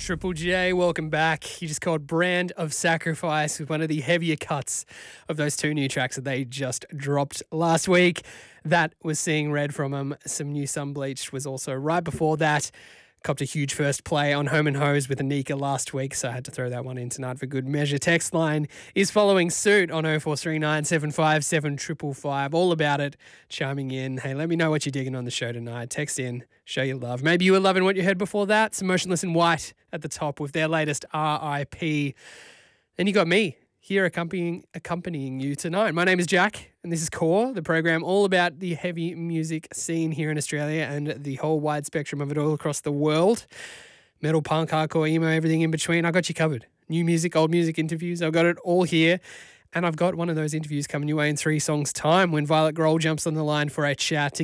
Triple J, welcome back. You just called Brand of Sacrifice with one of the heavier cuts of those two new tracks that they just dropped last week. That was Seeing Red from them. Some new Sunbleached was also right before that. Copped a huge first play on Home and Hose with Anika last week, so I had to throw that one in tonight for good measure. Text line is following suit on 0439 757 555. All about it, chiming in. Hey, let me know what you're digging on the show tonight. Text in, show your love. Maybe you were loving what you heard before that. Some Motionless in White at the top with their latest RIP. Then you got me here accompanying you tonight. My name is Jack, and this is Core, the program all about the heavy music scene here in Australia and the whole wide spectrum of it all across the world. Metal, punk, hardcore, emo, everything in between. I got you covered. New music, old music interviews. I've got it all here. And I've got one of those interviews coming your way in 3 songs' time when Violet Grohl jumps on the line for a chat to